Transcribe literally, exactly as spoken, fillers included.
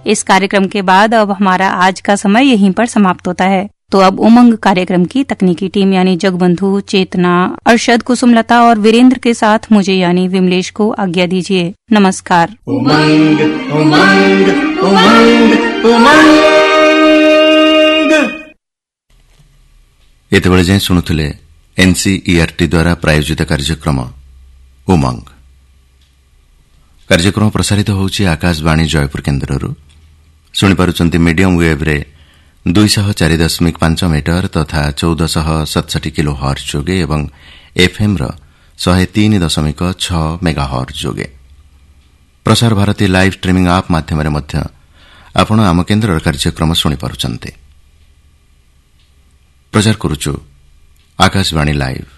इस कार्यक्रम के बाद अब हमारा आज का समय यहीं पर समाप्त होता है। तो अब उमंग कार्यक्रम की तकनीकी टीम यानी जगबंधु, चेतना, अरशद, कुसुमलता और वीरेंद्र के साथ मुझे यानी विमलेश को आज्ञा दीजिए। नमस्कार। उमंग उमंग उमंग उमंग एतेबेले जाए शुणुथिले एनसीईआरटी द्वारा प्रायोजित कार्यक्रम उमंग। कार्यक्रम प्रसारित होउछि आकाशवाणी जयपुर केन्द्रରୁ। शुणिपारुचंती मीडियम वेव रे दुई सौ चार दशमिक पांच मीटर तथा चौदह सौ सतसठ किलो हर्ज जोगे एवं एफएम रो सौ तीन दशमिक छह मेगा हर्ज जोगे। प्रसार भारती लाइव स्ट्रीमिंग आप माध्यम मध्य आपण आम केन्द्र कार्यक्रम शुणिपारुचंती। प्रचार करुचु आकाशवाणी लाइव।